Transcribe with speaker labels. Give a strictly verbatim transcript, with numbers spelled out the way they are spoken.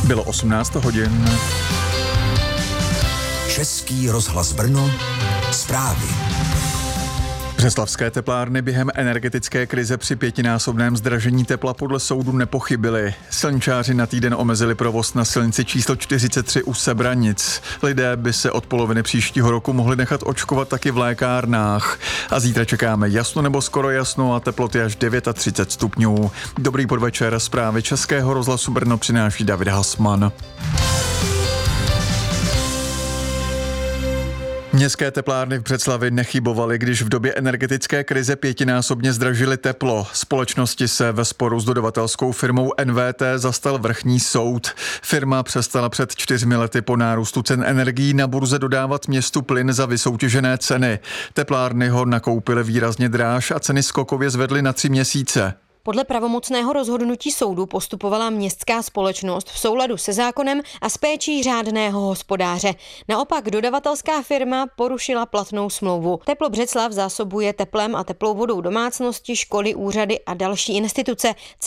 Speaker 1: Bylo osmnáct hodin.
Speaker 2: Český rozhlas Brno, zprávy.
Speaker 1: Břeclavské teplárny během energetické krize při pětinásobném zdražení tepla podle soudu nepochybili. Silničáři na týden omezili provoz na silnici číslo čtyřicet tři u Sebranic. Lidé by se od poloviny příštího roku mohli nechat očkovat taky v lékárnách. A zítra čekáme jasno nebo skoro jasno a teploty až třicet devět stupňů. Dobrý podvečer, zprávy Českého rozhlasu Brno přináší David Hasman. Městské teplárny v Břeclavi nechybovaly, když v době energetické krize pětinásobně zdražily teplo. Společnosti se ve sporu s dodavatelskou firmou N V T zastal vrchní soud. Firma přestala před čtyřmi lety po nárůstu cen energií na burze dodávat městu plyn za vysoutěžené ceny. Teplárny ho nakoupily výrazně dráž a ceny skokově zvedly na tři měsíce.
Speaker 3: Podle pravomocného rozhodnutí soudu postupovala městská společnost v souladu se zákonem a s péčí řádného hospodáře. Naopak dodavatelská firma porušila platnou smlouvu. Teplo Břeclav zásobuje teplem a teplou vodou domácnosti, školy, úřady a další instituce.